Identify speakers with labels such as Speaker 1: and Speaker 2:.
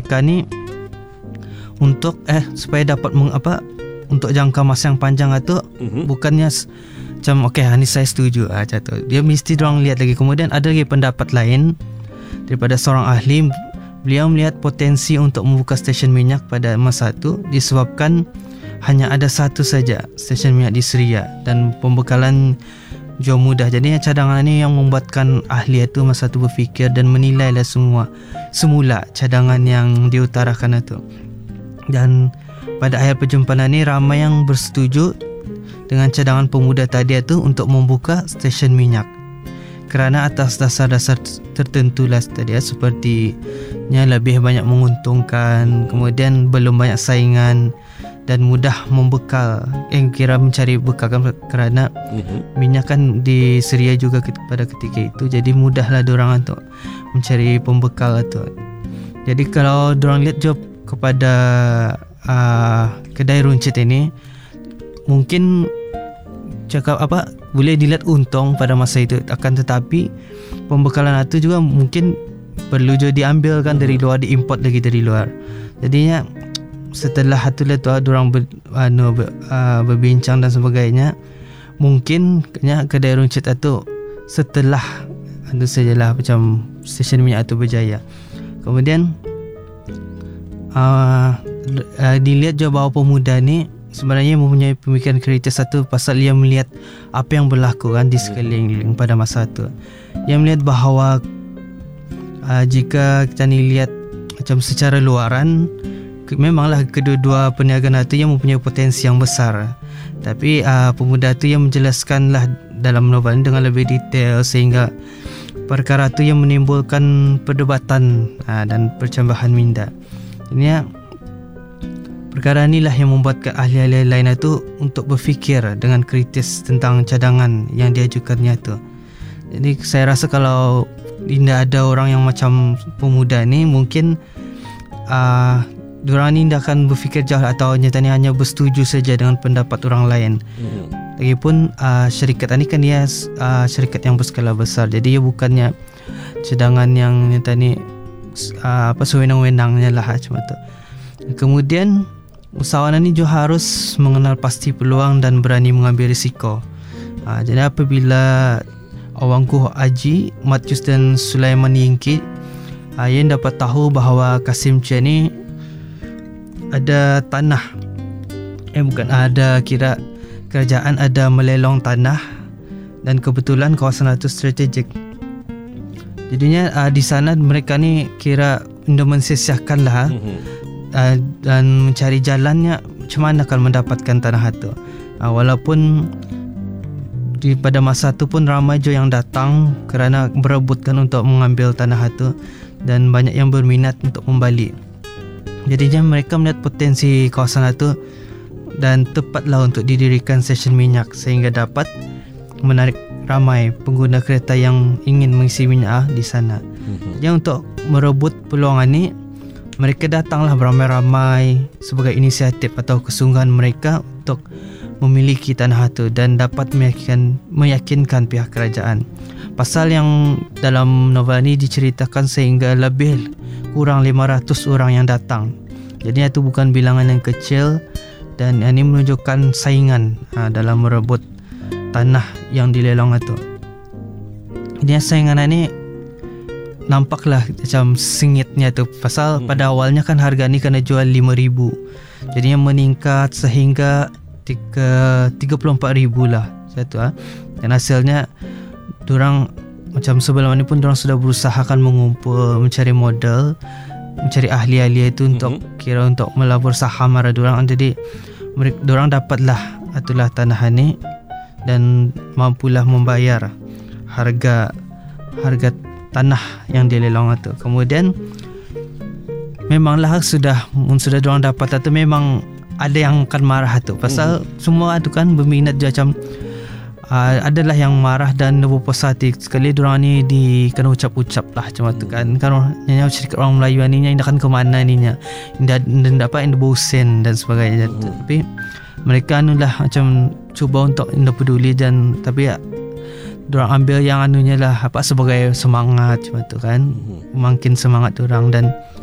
Speaker 1: mereka ni untuk supaya dapat untuk jangka masa yang panjang tu, bukannya macam ni saya setuju macam tu. Dia mesti diorang lihat lagi. Kemudian ada lagi pendapat lain daripada seorang ahli. Beliau melihat potensi untuk membuka stesen minyak pada masa itu disebabkan hanya ada satu saja stesen minyak di Syria dan pembekalan jauh mudah. Jadi cadangan ini yang membuatkan ahli itu masa itu berfikir dan menilailah semula cadangan yang diutarakan itu. Dan pada akhir perjumpaan ini ramai yang bersetuju dengan cadangan pemuda tadi itu untuk membuka stesen minyak. Kerana atas dasar-dasar tertentu lah tadi sepertinya lebih banyak menguntungkan, kemudian belum banyak saingan dan mudah membekal. Kira mencari bekal kan, kerana minyak kan di Syria juga pada ketika itu, jadi mudahlah diorang untuk mencari pembekal itu. Jadi kalau diorang lihat job kepada kedai runcit ini, mungkin boleh dilihat untung pada masa itu, akan tetapi pembekalan itu juga mungkin perlu juga diambil kan dari luar, diimport lagi dari luar. Jadinya setelah itulah diorang berbincang dan sebagainya, mungkin kedai runcit itu setelah itu sajalah macam stesen minyak itu berjaya. Kemudian dilihat juga bahawa pemuda ni sebenarnya mempunyai pemikiran kritis satu, pasal dia melihat apa yang berlaku kan di sekeliling pada masa itu. Dia melihat bahawa jika kita ni lihat macam secara luaran, memanglah kedua-dua perniagaan itu yang mempunyai potensi yang besar. Tapi pemuda itu yang menjelaskanlah dalam novel dengan lebih detail, sehingga perkara itu yang menimbulkan perdebatan dan percambahan minda. Ini perkara inilah yang membuatkan ahli-ahli lain itu untuk berfikir dengan kritis tentang cadangan yang diajukannya itu. Jadi saya rasa kalau tidak ada orang yang macam pemuda ni, mungkin diorang ni tidak akan berfikir jauh atau nyatanya hanya bersetuju saja dengan pendapat orang lain. Lagipun syarikat ini kan dia syarikat yang berskala besar, jadi dia bukannya cadangan yang nyatanya sewenang-wenangnya lah macam tu. Kemudian usahawan ini juga harus mengenal pasti peluang dan berani mengambil risiko. Jadi apabila Awangkuh Haji, Matius dan Sulaiman Yingki yang dapat tahu bahawa Kasim Chia ni ada tanah, kira kerajaan ada melelong tanah, dan kebetulan kawasan itu strategik. Jadinya di sana mereka ni kira mensiasatkan lah dan mencari jalannya macam mana akan mendapatkan tanah itu. Walaupun pada masa itu pun ramai je yang datang kerana berebutkan untuk mengambil tanah itu, dan banyak yang berminat untuk membalik. Jadinya mereka melihat potensi kawasan itu dan tepatlah untuk didirikan stesen minyak sehingga dapat menarik ramai pengguna kereta yang ingin mengisi minyak di sana. Jadi untuk merebut peluang ini, mereka datanglah beramai-ramai sebagai inisiatif atau kesungguhan mereka untuk memiliki tanah itu dan dapat meyakinkan pihak kerajaan. Pasal yang dalam novel ini diceritakan sehingga lebih kurang 500 orang yang datang. Jadi itu bukan bilangan yang kecil, dan ini menunjukkan saingan dalam merebut tanah yang dilelong itu. Jadi saingan ini nampaklah macam sengitnya tu, pasal pada awalnya kan harga ni kena jual 5,000, jadinya meningkat sehingga 34,000 lah satu. Dan hasilnya diorang macam sebelum ni pun diorang sudah berusaha kan mengumpul, mencari modal, mencari ahli-ahli itu untuk kira untuk melabur saham arah diorang. Jadi diorang dapatlah itulah tanah ni dan mampulah membayar harga tanah yang dilelong itu. Kemudian memanglah sudah diorang dapat itu, memang ada yang akan marah tu, pasal semua tu kan berminat je macam adalah yang marah dan berpuas hati sekali diorang ni kena ucap-ucap lah macam tu kan. Kan nyanyi syarikat orang Melayu ni nyanyi akan ke mana ni nya, dapat yang bosen dan sebagainya. Tapi mereka anulah macam cuba untuk tidak peduli, dan tapi diorang ambil yang anunya lah sebagai semangat macam tu kan, makin semangat diorang. Dan